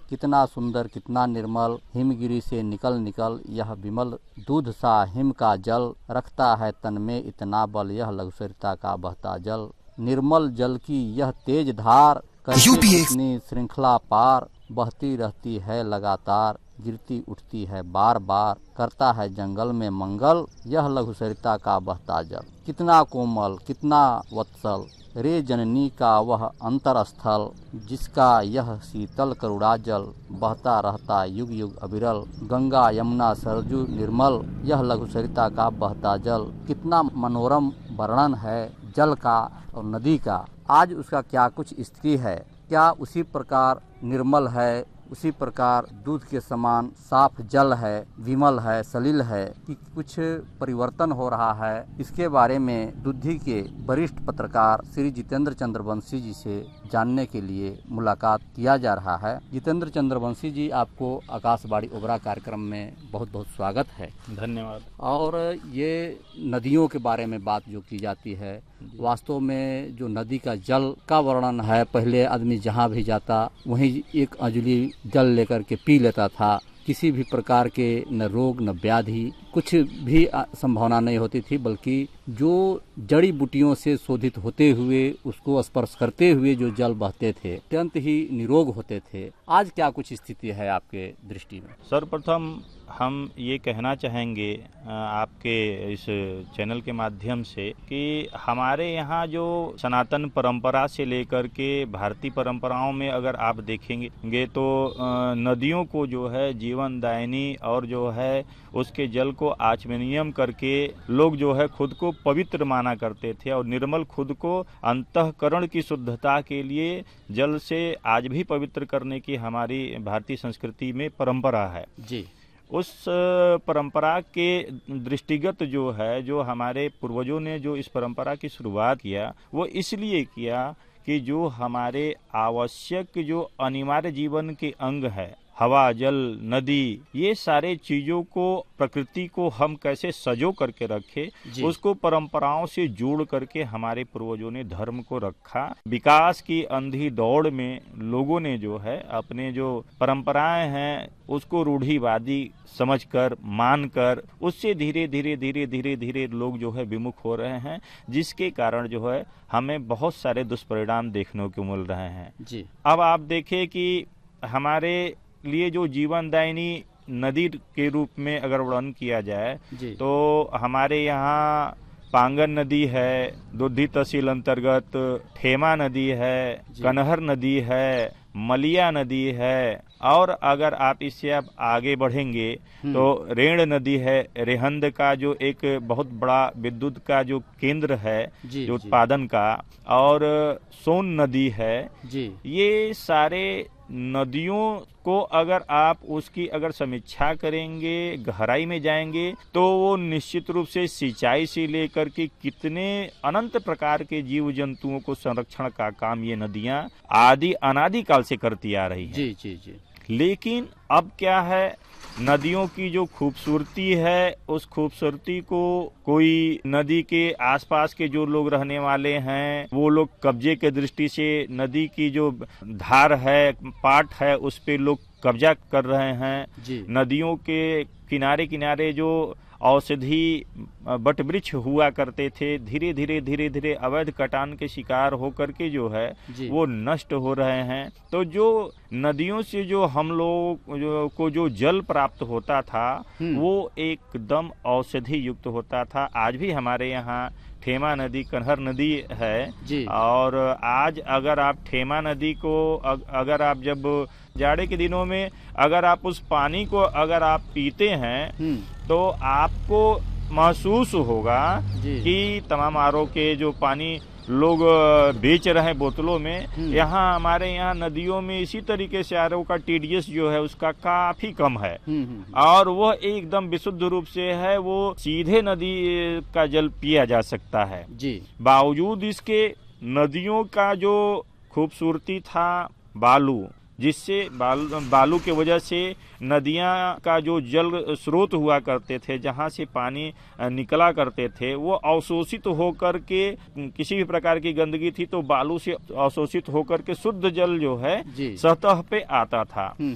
कितना सुंदर कितना निर्मल, हिमगिरी से निकल निकल यह विमल, दूध सा हिम का जल, रखता है तन में इतना बल, यह लघु सरिता का बहता जल। निर्मल जल की यह तेज धार, करके इतनी श्रृंखला पार, बहती रहती है लगातार, गिरती उठती है बार बार, करता है जंगल में मंगल, यह लघु सरिता का बहता जल। कितना कोमल कितना वत्सल, रे जननी का वह अंतर स्थल, जिसका यह शीतल करुणा जल, बहता रहता युग युग अविरल। गंगा यमुना सरजू निर्मल, यह लघु सरिता का बहता जल। कितना मनोरम वर्णन है जल का और नदी का। आज उसका क्या कुछ स्थिति है, क्या उसी प्रकार निर्मल है, उसी प्रकार दूध के समान साफ जल है, विमल है, सलिल है, कि कुछ परिवर्तन हो रहा है। इसके बारे में दुद्धि के वरिष्ठ पत्रकार श्री जितेंद्र चंद्रवंशी जी से जानने के लिए मुलाकात किया जा रहा है। जितेंद्र चंद्रवंशी जी, आपको आकाशवाणी ओबरा कार्यक्रम में बहुत बहुत स्वागत है। धन्यवाद। और ये नदियों के बारे में बात जो की जाती है, वास्तव में जो नदी का जल का वर्णन है, पहले आदमी जहाँ भी जाता वहीं एक अंजलि जल लेकर के पी लेता था। किसी भी प्रकार के न रोग न व्याधि कुछ भी संभावना नहीं होती थी, बल्कि जो जड़ी बूटियों से शोधित होते हुए उसको स्पर्श करते हुए जो जल बहते थे अत्यंत ही निरोग होते थे। आज क्या कुछ स्थिति है आपके दृष्टि में? सर्वप्रथम हम ये कहना चाहेंगे आपके इस चैनल के माध्यम से कि हमारे यहाँ जो सनातन परंपरा से लेकर के भारतीय परंपराओं में अगर आप देखेंगे तो नदियों को जो है जीवनदायिनी और जो है उसके जल को आचमनीयम करके लोग जो है खुद को पवित्र माना करते थे और निर्मल खुद को अंतःकरण की शुद्धता के लिए जल से आज भी पवित्र करने की हमारी भारतीय संस्कृति में परंपरा है जी। उस परंपरा के दृष्टिगत जो है, जो हमारे पूर्वजों ने जो इस परंपरा की शुरुआत किया, वो इसलिए किया कि जो हमारे आवश्यक जो अनिवार्य जीवन के अंग है, हवा जल नदी, ये सारे चीजों को प्रकृति को हम कैसे सजो करके रखे, उसको परंपराओं से जोड़ करके हमारे पूर्वजों ने धर्म को रखा। विकास की अंधी दौड़ में लोगों ने जो है अपने जो परंपराएं हैं उसको रूढ़िवादी समझकर मानकर उससे धीरे धीरे लोग जो है विमुख हो रहे हैं, जिसके कारण जो है हमें बहुत सारे दुष्परिणाम देखने को मिल रहे हैं जी। अब आप देखें कि हमारे लिए जो जीवनदायिनी नदी के रूप में अगर वर्णन किया जाए तो हमारे यहाँ पांगन नदी है, दुद्धि तहसील अंतर्गत ठेमा नदी है, कनहर नदी है, मलिया नदी है, और अगर आप इससे आप आगे बढ़ेंगे तो रेण नदी है, रेहंद का जो एक बहुत बड़ा विद्युत का जो केंद्र है जो उत्पादन का, और सोन नदी है। ये सारे नदियों को अगर आप उसकी अगर समीक्षा करेंगे, गहराई में जाएंगे, तो वो निश्चित रूप से सिंचाई से लेकर के कितने अनंत प्रकार के जीव जंतुओं को संरक्षण का काम ये नदियां आदि अनादि काल से करती आ रही हैं। जी। लेकिन अब क्या है, नदियों की जो खूबसूरती है उस खूबसूरती को कोई नदी के आसपास के जो लोग रहने वाले हैं वो लोग कब्जे के दृष्टि से नदी की जो धार है, पाट है, उस पे लोग कब्जा कर रहे हैं। नदियों के किनारे किनारे जो औषधि बट वृक्ष हुआ करते थे, धीरे धीरे अवैध कटान के शिकार होकर के जो है वो नष्ट हो रहे हैं। तो जो नदियों से जो हम लोग को जो जल प्राप्त होता था वो एकदम औषधि युक्त होता था। आज भी हमारे यहाँ ठेमा नदी, कनहर नदी है, और आज अगर आप ठेमा नदी को अगर आप जब जाड़े के दिनों में अगर आप उस पानी को अगर आप पीते हैं तो आपको महसूस होगा कि तमाम आरओ के जो पानी लोग बेच रहे हैं बोतलों में, यहाँ हमारे यहाँ नदियों में इसी तरीके से आरओ का टीडीएस जो है उसका काफी कम है, और वह एकदम विशुद्ध रूप से है, वो सीधे नदी का जल पिया जा सकता है। बावजूद इसके नदियों का जो खूबसूरती था बालू, जिससे बालू के वजह से नदियां का जो जल स्रोत हुआ करते थे, जहां से पानी निकला करते थे, वो अवशोषित होकर के किसी भी प्रकार की गंदगी थी तो बालू से अवशोषित होकर के शुद्ध जल जो है सतह पे आता था।